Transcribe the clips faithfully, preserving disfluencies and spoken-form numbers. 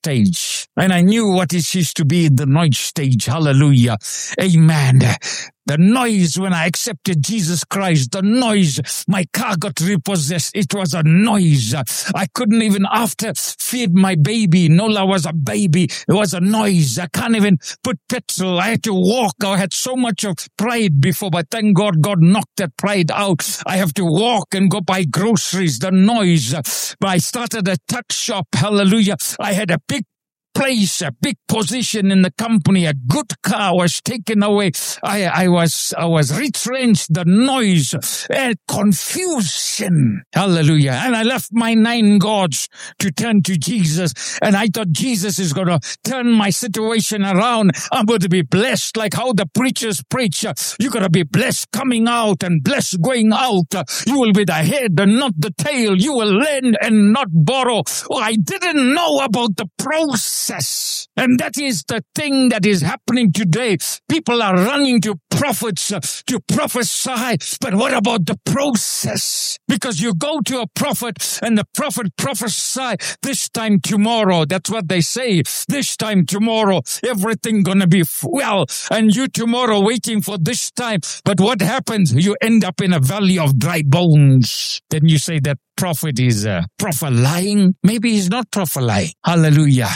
stage. And I knew what it is to be in the noise stage. Hallelujah. Amen. The noise when I accepted Jesus Christ, the noise, my car got repossessed. It was a noise. I couldn't even after feed my baby. Nola was a baby. It was a noise. I can't even put petrol. I had to walk. I had so much of pride before, but thank God, God knocked that pride out. I have to walk and go buy groceries, the noise. I started a tuck shop. Hallelujah. I had a big place, a big position in the company, a good car was taken away. I, I was, I was retrenched, the noise, and confusion. Hallelujah. And I left my nine gods to turn to Jesus. And I thought Jesus is going to turn my situation around. I'm going to be blessed like how the preachers preach. You're going to be blessed coming out and blessed going out. You will be the head and not the tail. You will lend and not borrow. Oh, I didn't know about the process. And that is the thing that is happening today. People are running to prophets uh, to prophesy. But what about the process? Because you go to a prophet and the prophet prophesy this time tomorrow. That's what they say. This time tomorrow, everything gonna be well. And you tomorrow waiting for this time. But what happens? You end up in a valley of dry bones. Then you say that prophet is uh, prophet lying. Maybe he's not prophet lying. Hallelujah.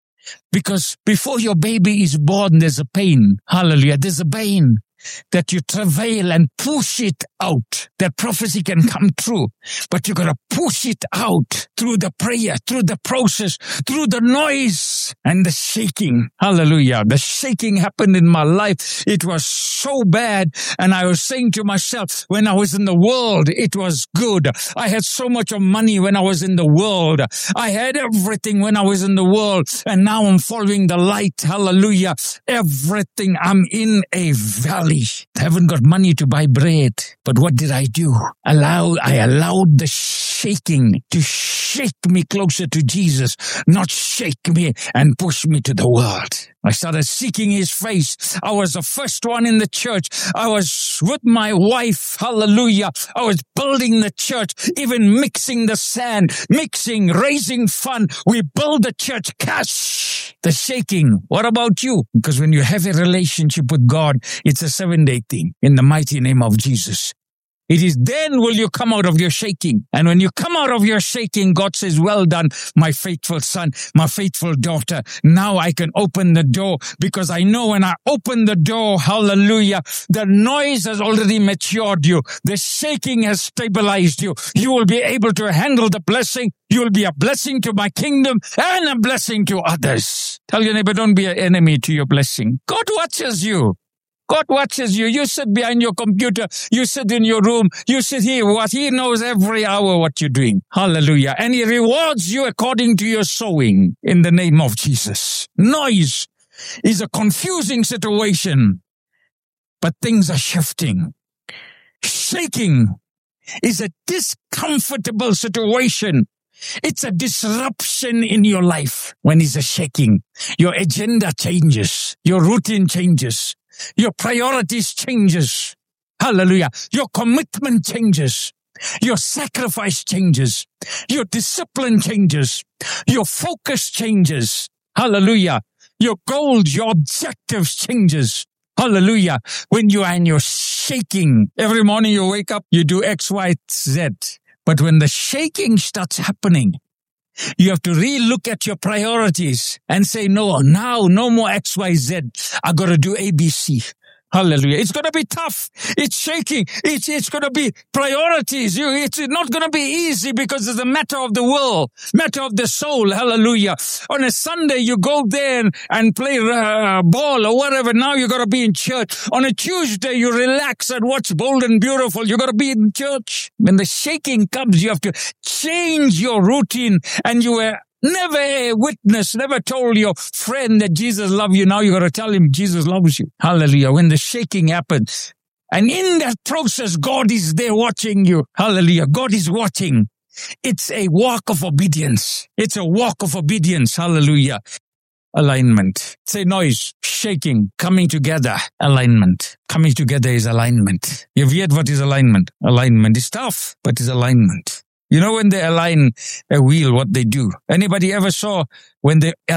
Because before your baby is born, there's a pain. Hallelujah. There's a pain that you travail and push it out. That prophecy can come true, but you got to push it out through the prayer, through the process, through the noise and the shaking. Hallelujah. The shaking happened in my life. It was so bad. And I was saying to myself, when I was in the world, it was good. I had so much of money when I was in the world. I had everything when I was in the world. And now I'm following the light. Hallelujah. Everything. I'm in a valley. I haven't got money to buy bread. But what did I do? Allow, I allowed the shaking to shake me closer to Jesus, not shake me and push me to the world. I started seeking his face. I was the first one in the church. I was with my wife. Hallelujah. I was building the church, even mixing the sand, mixing, raising fund. We build the church cash. The shaking. What about you? Because when you have a relationship with God, it's a seven-day thing in the mighty name of Jesus. It is then will you come out of your shaking. And when you come out of your shaking, God says, well done, my faithful son, my faithful daughter. Now I can open the door because I know when I open the door, hallelujah, the noise has already matured you. The shaking has stabilized you. You will be able to handle the blessing. You will be a blessing to my kingdom and a blessing to others. Tell your neighbor, don't be an enemy to your blessing. God watches you. God watches you. You sit behind your computer. You sit in your room. You sit here. What He knows every hour what you're doing. Hallelujah. And He rewards you according to your sowing in the name of Jesus. Noise is a confusing situation, but things are shifting. Shaking is a discomfortable situation. It's a disruption in your life when it's a shaking. Your agenda changes. Your routine changes. Your priorities changes. Hallelujah. Your commitment changes. Your sacrifice changes. Your discipline changes. Your focus changes. Hallelujah. Your goals, your objectives changes. Hallelujah. When you are in your shaking, every morning you wake up, you do X, Y, Z. But when the shaking starts happening, you have to re-look at your priorities and say, no, now no more X, Y, Z. I got to do A, B, C. Hallelujah. It's going to be tough. It's shaking. It's, it's going to be priorities. You, it's not going to be easy because it's a matter of the will, matter of the soul. Hallelujah. On a Sunday, you go there and, and play uh, ball or whatever. Now you got to be in church. On a Tuesday, you relax and watch Bold and Beautiful. You got to be in church. When the shaking comes, you have to change your routine, and you were never a witness, never told your friend that Jesus loves you. Now you got to tell him Jesus loves you. Hallelujah. When the shaking happens. And in that process, God is there watching you. Hallelujah. God is watching. It's a walk of obedience. It's a walk of obedience. Hallelujah. Alignment. Say noise, shaking, coming together. Alignment. Coming together is alignment. You've heard what is alignment? Alignment is tough, but it's alignment. You know when they align a wheel, what they do? Anybody ever saw when they